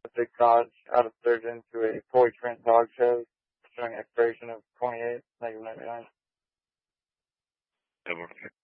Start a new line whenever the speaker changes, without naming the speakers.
Big Dodge out of Sturgeon to a Toy Trent dog show showing expiration of 28, -99.
Over.